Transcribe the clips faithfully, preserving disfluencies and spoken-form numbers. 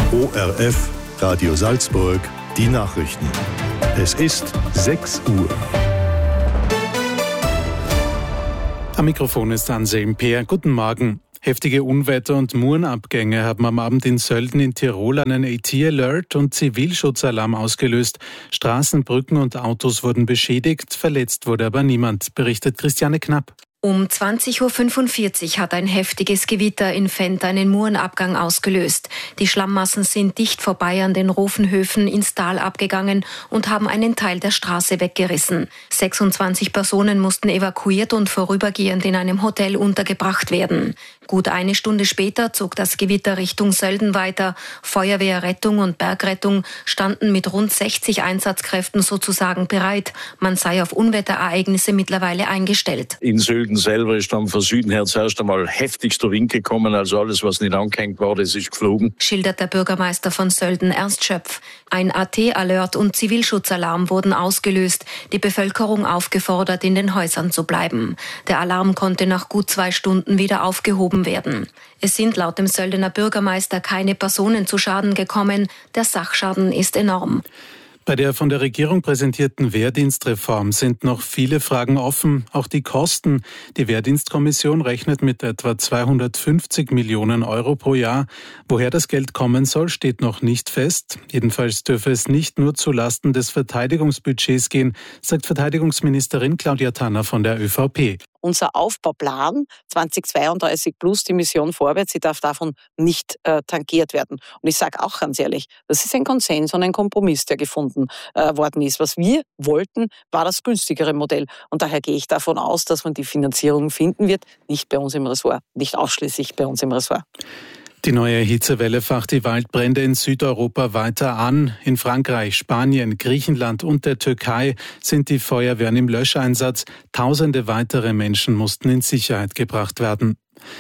O R F, Radio Salzburg, die Nachrichten. Es ist sechs Uhr. Am Mikrofon ist Anselm Peer. Guten Morgen. Heftige Unwetter und Murenabgänge haben am Abend in Sölden in Tirol einen A T-Alert und Zivilschutzalarm ausgelöst. Straßen, Brücken und Autos wurden beschädigt, verletzt wurde aber niemand, berichtet Christiane Knapp. Um zwanzig Uhr fünfundvierzig hat ein heftiges Gewitter in Fendt einen Murenabgang ausgelöst. Die Schlammmassen sind dicht vorbei an den Rofenhöfen ins Tal abgegangen und haben einen Teil der Straße weggerissen. sechsundzwanzig Personen mussten evakuiert und vorübergehend in einem Hotel untergebracht werden. Gut eine Stunde später zog das Gewitter Richtung Sölden weiter. Feuerwehr, Rettung und Bergrettung standen mit rund sechzig Einsatzkräften sozusagen bereit. Man sei auf Unwetterereignisse mittlerweile eingestellt. In Sölden selber ist dann von Süden her zuerst einmal heftigster Wind gekommen, also alles, was nicht angehängt war, das ist geflogen. Schildert der Bürgermeister von Sölden, Ernst Schöpf. Ein A T-Alert und Zivilschutzalarm wurden ausgelöst, die Bevölkerung aufgefordert, in den Häusern zu bleiben. Der Alarm konnte nach gut zwei Stunden wieder aufgehoben werden. Es sind laut dem Söldener Bürgermeister keine Personen zu Schaden gekommen. Der Sachschaden ist enorm. Bei der von der Regierung präsentierten Wehrdienstreform sind noch viele Fragen offen, auch die Kosten. Die Wehrdienstkommission rechnet mit etwa zweihundertfünfzig Millionen Euro pro Jahr. Woher das Geld kommen soll, steht noch nicht fest. Jedenfalls dürfe es nicht nur zulasten des Verteidigungsbudgets gehen, sagt Verteidigungsministerin Claudia Tanner von der ÖVP. Unser Aufbauplan zweitausendzweiunddreißig plus die Mission vorwärts, sie darf davon nicht äh, tangiert werden. Und ich sage auch ganz ehrlich, das ist ein Konsens und ein Kompromiss, der gefunden äh, worden ist. Was wir wollten, war das günstigere Modell. Und daher gehe ich davon aus, dass man die Finanzierung finden wird, nicht bei uns im Ressort, nicht ausschließlich bei uns im Ressort. Die neue Hitzewelle facht die Waldbrände in Südeuropa weiter an. In Frankreich, Spanien, Griechenland und der Türkei sind die Feuerwehren im Löscheinsatz. Tausende weitere Menschen mussten in Sicherheit gebracht werden.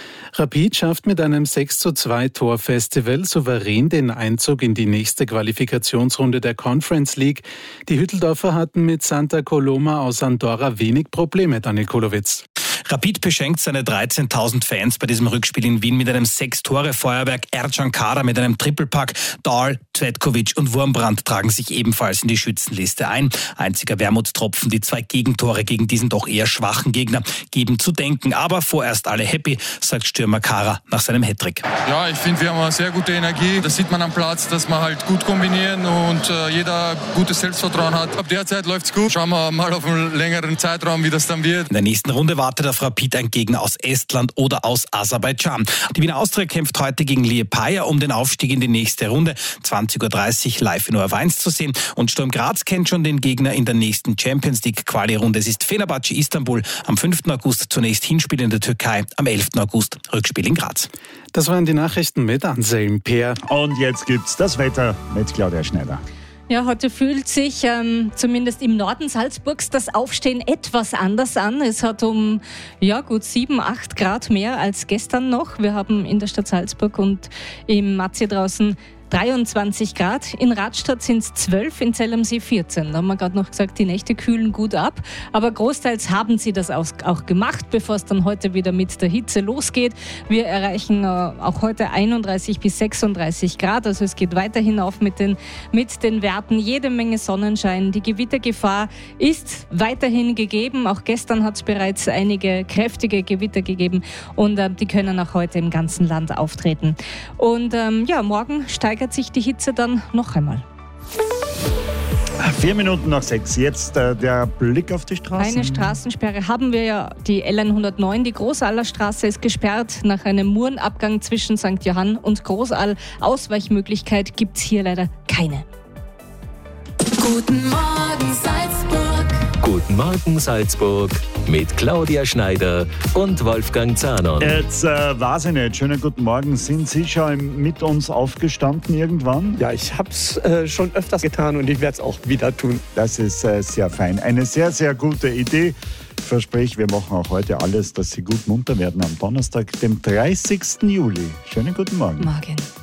Rapid schafft mit einem sechs zu zwei Torfestival souverän den Einzug in die nächste Qualifikationsrunde der Conference League. Die Hütteldorfer hatten mit Santa Coloma aus Andorra wenig Probleme, Daniel Kolowitz. Rapid beschenkt seine dreizehntausend Fans bei diesem Rückspiel in Wien mit einem Sechs-Tore-Feuerwerk. Ercan Kara mit einem Trippelpack. Dahl, Cvetkovic und Wurmbrand tragen sich ebenfalls in die Schützenliste ein. Einziger Wermutstropfen, die zwei Gegentore gegen diesen doch eher schwachen Gegner geben zu denken. Aber vorerst alle happy, sagt Stürmer Kara nach seinem Hattrick. Ja, ich finde, wir haben eine sehr gute Energie. Das sieht man am Platz, dass wir halt gut kombinieren und äh, jeder gutes Selbstvertrauen hat. Ab der Zeit läuft's gut. Schauen wir mal auf einen längeren Zeitraum, wie das dann wird. In der nächsten Runde wartet auf Rapid ein Gegner aus Estland oder aus Aserbaidschan. Die Wiener Austria kämpft heute gegen Liepaja um den Aufstieg in die nächste Runde. zwanzig Uhr dreißig live in O R F eins zu sehen. Und Sturm Graz kennt schon den Gegner in der nächsten Champions League Quali-Runde. Es ist Fenerbahce Istanbul am fünften August zunächst Hinspiel in der Türkei, am elften August Rückspiel in Graz. Das waren die Nachrichten mit Anselm Peer. Und jetzt gibt's das Wetter mit Claudia Schneider. Ja, heute fühlt sich ähm, zumindest im Norden Salzburgs das Aufstehen etwas anders an. Es hat um ja gut sieben, acht Grad mehr als gestern noch. Wir haben in der Stadt Salzburg und im Matzi draußen dreiundzwanzig Grad. In Radstadt sind es zwölf, in Zell am See vierzehn. Da haben wir gerade noch gesagt, die Nächte kühlen gut ab. Aber großteils haben sie das auch gemacht, bevor es dann heute wieder mit der Hitze losgeht. Wir erreichen äh, auch heute einunddreißig bis sechsunddreißig Grad. Also es geht weiter hinauf mit den, mit den Werten. Jede Menge Sonnenschein. Die Gewittergefahr ist weiterhin gegeben. Auch gestern hat es bereits einige kräftige Gewitter gegeben. Und äh, die können auch heute im ganzen Land auftreten. Und ähm, ja, morgen steigt sich die Hitze dann noch einmal. Vier Minuten nach sechs. Jetzt äh, der Blick auf die Straßen. Eine Straßensperre haben wir ja. Die L hundertneun, die Großallerstraße, ist gesperrt nach einem Murenabgang zwischen Sankt Johann und Großall. Ausweichmöglichkeit gibt es hier leider keine. Guten Morgen Salzburg. Guten Morgen Salzburg mit Claudia Schneider und Wolfgang Zahnon. Jetzt äh, weiß ich nicht. Schönen guten Morgen. Sind Sie schon mit uns aufgestanden irgendwann? Ja, ich habe es äh, schon öfters getan und ich werde es auch wieder tun. Das ist äh, sehr fein. Eine sehr, sehr gute Idee. Ich verspreche, wir machen auch heute alles, dass Sie gut munter werden am Donnerstag, dem dreißigsten Juli. Schönen guten Morgen. Morgen.